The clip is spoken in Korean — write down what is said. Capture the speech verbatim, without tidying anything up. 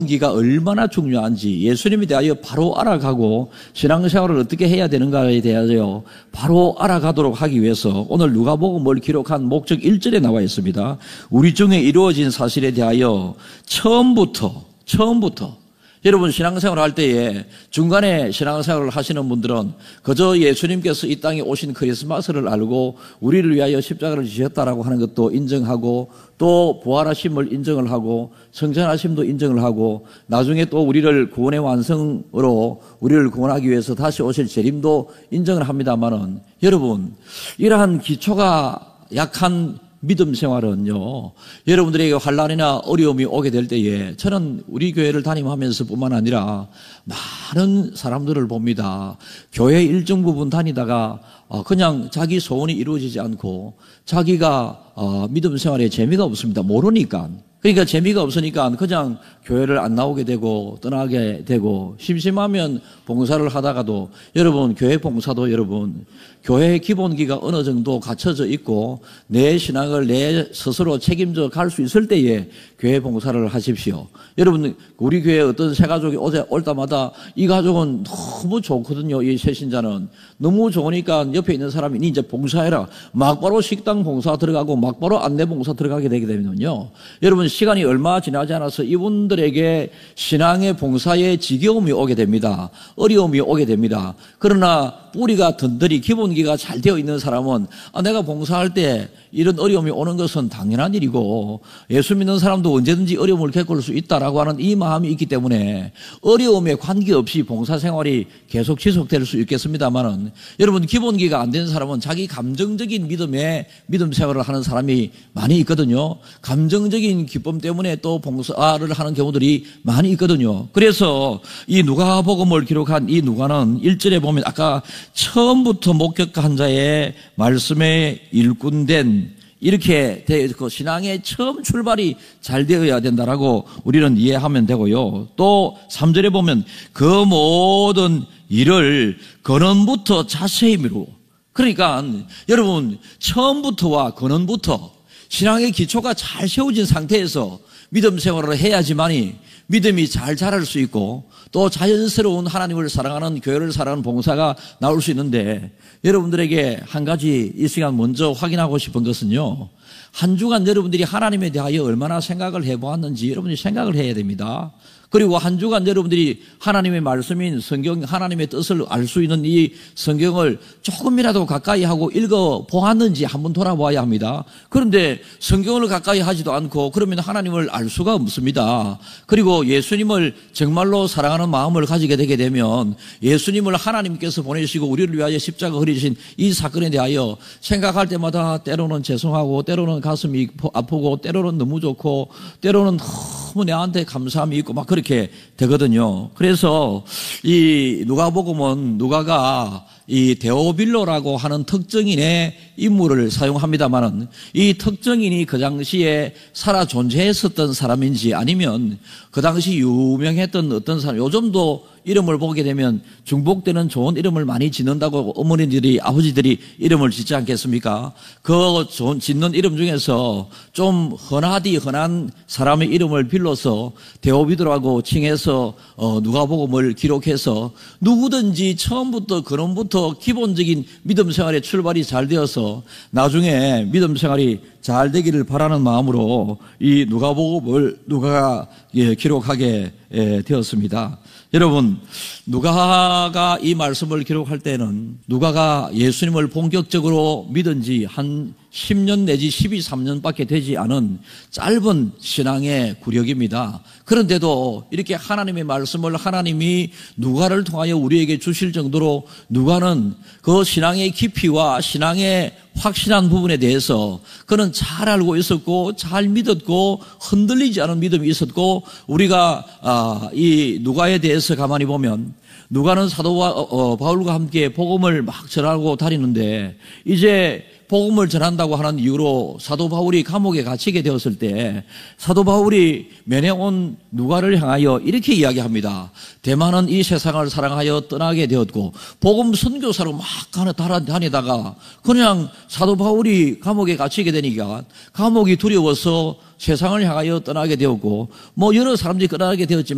기가 얼마나 중요한지 예수님에 대하여 바로 알아가고 신앙생활을 어떻게 해야 되는가에 대하여 바로 알아가도록 하기 위해서 오늘 누가복음을 기록한 목적 일 절에 나와 있습니다. 우리 중에 이루어진 사실에 대하여 처음부터 처음부터 여러분 신앙생활을 할 때에 중간에 신앙생활을 하시는 분들은 그저 예수님께서 이 땅에 오신 크리스마스를 알고 우리를 위하여 십자가를 지셨다라고 하는 것도 인정하고 또 부활하심을 인정을 하고 성천하심도 인정을 하고 나중에 또 우리를 구원의 완성으로 우리를 구원하기 위해서 다시 오실 재림도 인정을 합니다만은 여러분 이러한 기초가 약한 믿음 생활은요, 여러분들에게 환난이나 어려움이 오게 될 때에 저는 우리 교회를 다니면서 뿐만 아니라 많은 사람들을 봅니다. 교회 일정 부분 다니다가 그냥 자기 소원이 이루어지지 않고 자기가 믿음 생활에 재미가 없습니다. 모르니까. 그러니까 재미가 없으니까 그냥 교회를 안 나오게 되고 떠나게 되고 심심하면 봉사를 하다가도 여러분 교회 봉사도 여러분 교회의 기본기가 어느 정도 갖춰져 있고 내 신앙을 내 스스로 책임져 갈 수 있을 때에 교회 봉사를 하십시오. 여러분 우리 교회 어떤 새 가족이 어제 올 때마다 이 가족은 너무 좋거든요. 이 새신자는 너무 좋으니까 옆에 있는 사람이 니 이제 봉사해라. 막바로 식당 봉사 들어가고 막바로 안내 봉사 들어가게 되게 되면요. 여러분 시간이 얼마 지나지 않아서 이분들에게 신앙의 봉사에 지겨움이 오게 됩니다. 어려움이 오게 됩니다. 그러나 뿌리가 든든히 기본기가 잘 되어 있는 사람은 아, 내가 봉사할 때 이런 어려움이 오는 것은 당연한 일이고 예수 믿는 사람도 언제든지 어려움을 겪을 수 있다라고 하는 이 마음이 있기 때문에 어려움에 관계없이 봉사생활이 계속 지속될 수 있겠습니다만은 여러분 기본기가 안 된 사람은 자기 감정적인 믿음에 믿음 생활을 하는 사람이 많이 있거든요. 감정적인 기쁨 때문에 또 봉사를 하는 경우들이 많이 있거든요. 그래서 이 누가복음을 기록한 이 누가는 일 절에 보면 아까 처음부터 목격한 자의 말씀에 일꾼된 이렇게 그 신앙의 처음 출발이 잘 되어야 된다라고 우리는 이해하면 되고요. 또 삼 절에 보면 그 모든 일을 근원부터 자세히 미루고 그러니까 여러분 처음부터와 근원부터 신앙의 기초가 잘 세워진 상태에서 믿음 생활을 해야지만이 믿음이 잘 자랄 수 있고 또 자연스러운 하나님을 사랑하는 교회를 사랑하는 봉사가 나올 수 있는데 여러분들에게 한 가지 이 시간 먼저 확인하고 싶은 것은요. 한 주간 여러분들이 하나님에 대하여 얼마나 생각을 해보았는지 여러분이 생각을 해야 됩니다. 그리고 한 주간 여러분들이 하나님의 말씀인 성경, 하나님의 뜻을 알 수 있는 이 성경을 조금이라도 가까이 하고 읽어보았는지 한번 돌아봐야 합니다. 그런데 성경을 가까이 하지도 않고 그러면 하나님을 알 수가 없습니다. 그리고 예수님을 정말로 사랑하는 마음을 가지게 되게 되면 예수님을 하나님께서 보내시고 우리를 위하여 십자가 흐리신 이 사건에 대하여 생각할 때마다 때로는 죄송하고 때로는 가슴이 아프고 때로는 너무 좋고 때로는 너무 내한테 감사함이 있고 막 그렇게 되거든요. 그래서 이 누가복음은 누가가 이 데오빌로라고 하는 특정인의 인물을 사용합니다만은 이 특정인이 그 당시에 살아 존재했었던 사람인지 아니면 그 당시 유명했던 어떤 사람, 요즘도 이름을 보게 되면 중복되는 좋은 이름을 많이 짓는다고 어머니들이 아버지들이 이름을 짓지 않겠습니까? 그 좋은 짓는 이름 중에서 좀 흔하디 흔한 사람의 이름을 빌려서 데오비드라고 칭해서 어, 누가복음을 기록해서 누구든지 처음부터 근원부터 기본적인 믿음 생활의 출발이 잘 되어서 나중에 믿음 생활이 잘 되기를 바라는 마음으로 이 누가복음을 누가가 예, 기록하게 예, 되었습니다. 여러분 누가가 이 말씀을 기록할 때는 누가가 예수님을 본격적으로 믿은 지 한 십 년 내지 십이삼 년밖에 되지 않은 짧은 신앙의 구력입니다. 그런데도 이렇게 하나님의 말씀을 하나님이 누가를 통하여 우리에게 주실 정도로 누가는 그 신앙의 깊이와 신앙의 확실한 부분에 대해서 그는 잘 알고 있었고 잘 믿었고 흔들리지 않은 믿음이 있었고 우리가 아, 이 누가에 대해서 가만히 보면 누가는 사도 바울과 함께 복음을 막 전하고 다니는데 이제 복음을 전한다고 하는 이유로 사도 바울이 감옥에 갇히게 되었을 때 사도 바울이 면회 온 누가를 향하여 이렇게 이야기합니다. 대만은 이 세상을 사랑하여 떠나게 되었고 복음 선교사로 막 다니다가 그냥 사도 바울이 감옥에 갇히게 되니까 감옥이 두려워서 세상을 향하여 떠나게 되었고 뭐 여러 사람들이 떠나게 되었지만